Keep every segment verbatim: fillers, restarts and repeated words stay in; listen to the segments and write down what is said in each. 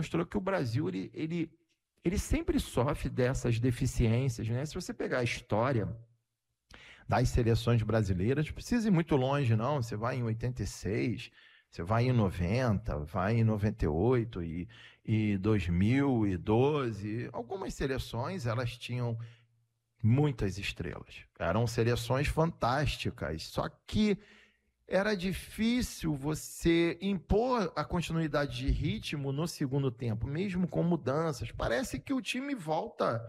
mostrou que o Brasil, ele, ele, ele sempre sofre dessas deficiências, né? Se você pegar a história das seleções brasileiras, não precisa ir muito longe, não. Você vai em oitenta e seis, você vai em noventa, vai em noventa e oito e, e dois mil e doze. Algumas seleções, elas tinham muitas estrelas. Eram seleções fantásticas, só que era difícil você impor a continuidade de ritmo no segundo tempo, mesmo com mudanças. Parece que o time volta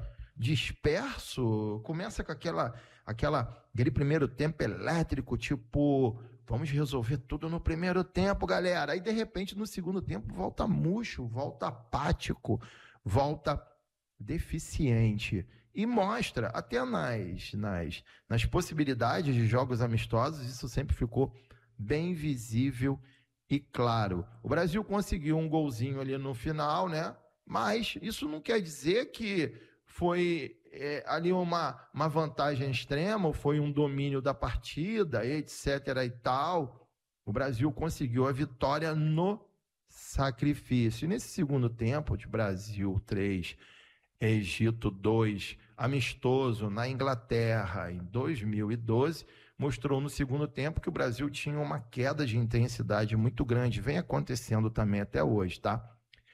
disperso, começa com aquela, aquela, aquele primeiro tempo elétrico, tipo, vamos resolver tudo no primeiro tempo, galera. Aí, de repente, no segundo tempo, volta murcho, volta apático, volta deficiente. E mostra, até nas, nas, nas possibilidades de jogos amistosos, isso sempre ficou bem visível e claro. O Brasil conseguiu um golzinho ali no final, né? Mas isso não quer dizer que foi é, ali uma, uma vantagem extrema, ou foi um domínio da partida, etc e tal. O Brasil conseguiu a vitória no sacrifício. E nesse segundo tempo, de Brasil três, Egito dois, amistoso na Inglaterra em dois mil e doze, mostrou no segundo tempo que o Brasil tinha uma queda de intensidade muito grande, vem acontecendo também até hoje, tá?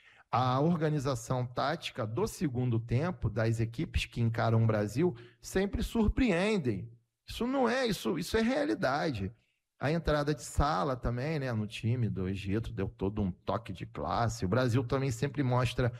A organização tática do segundo tempo das equipes que encaram o Brasil sempre surpreendem. Isso não é, isso, isso é realidade. A entrada de Sala também, né, no time do Egito, deu todo um toque de classe. O Brasil também sempre mostra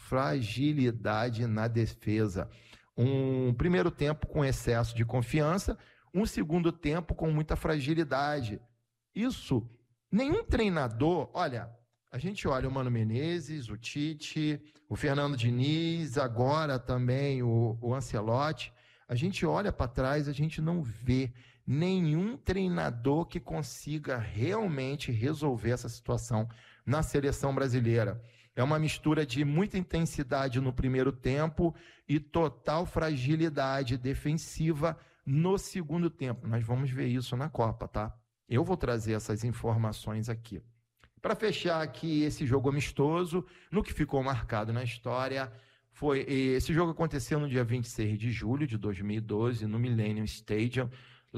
fragilidade na defesa. Um primeiro tempo com excesso de confiança, um segundo tempo com muita fragilidade. Isso, nenhum treinador, olha, a gente olha o Mano Menezes, o Tite, o Fernando Diniz, agora também o, o Ancelotti, a gente olha para trás, a gente não vê nenhum treinador que consiga realmente resolver essa situação na seleção brasileira. É uma mistura de muita intensidade no primeiro tempo e total fragilidade defensiva no segundo tempo. Nós vamos ver isso na Copa, tá? Eu vou trazer essas informações aqui. Para fechar aqui esse jogo amistoso, no que ficou marcado na história, foi esse jogo aconteceu no dia vinte e seis de julho de dois mil e doze, no Millennium Stadium,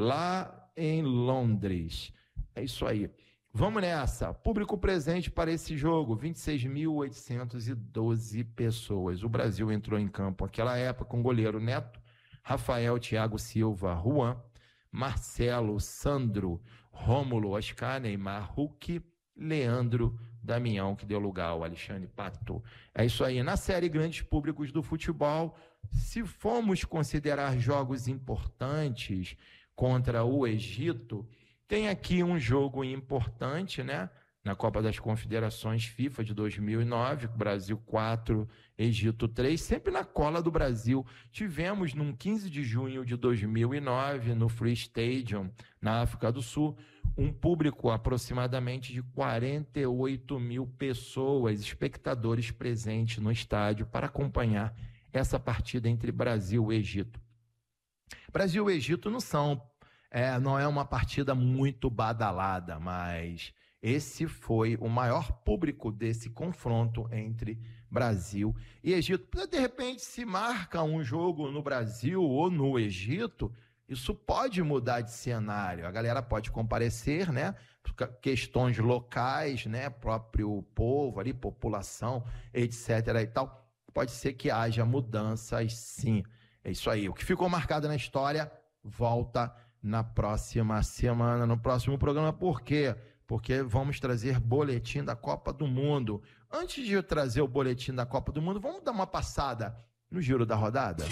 lá em Londres. É isso aí. Vamos nessa. Público presente para esse jogo, vinte e seis mil oitocentas e doze pessoas. O Brasil entrou em campo naquela época com o goleiro Neto, Rafael, Thiago Silva, Juan, Marcelo, Sandro, Rômulo, Oscar, Neymar, Hulk, Leandro, Damião, que deu lugar ao Alexandre Pato. É isso aí. Na série Grandes Públicos do Futebol, se formos considerar jogos importantes contra o Egito, tem aqui um jogo importante, né? Na Copa das Confederações FIFA de dois mil e nove, Brasil quatro, Egito três, sempre na cola do Brasil. Tivemos, no quinze de junho de dois mil e nove, no Free Stadium, na África do Sul, um público aproximadamente de quarenta e oito mil pessoas, espectadores presentes no estádio para acompanhar essa partida entre Brasil e Egito. Brasil e Egito não são, é, não é uma partida muito badalada, mas esse foi o maior público desse confronto entre Brasil e Egito. De repente, se marca um jogo no Brasil ou no Egito, isso pode mudar de cenário. A galera pode comparecer, né? Questões locais, né? Próprio povo ali, população, etc e tal. Pode ser que haja mudanças, sim. É isso aí. O que ficou marcado na história volta na próxima semana, no próximo programa. Por quê? Porque vamos trazer boletim da Copa do Mundo. Antes de eu trazer o boletim da Copa do Mundo, vamos dar uma passada no Giro da Rodada?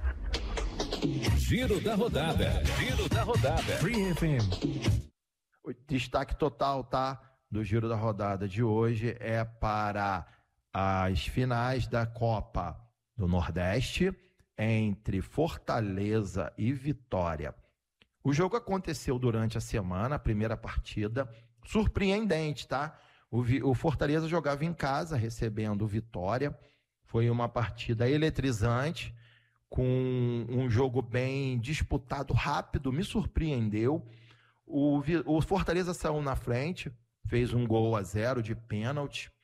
Giro da Rodada. Giro da Rodada. Free F M. O destaque total, tá? Do Giro da Rodada de hoje é para as finais da Copa do Nordeste entre Fortaleza e Vitória. O jogo aconteceu durante a semana, a primeira partida, surpreendente, tá? O, o Fortaleza jogava em casa, recebendo o Vitória. Foi uma partida eletrizante, com um jogo bem disputado, rápido, me surpreendeu. O, o Fortaleza saiu na frente, fez um gol a zero de pênalti,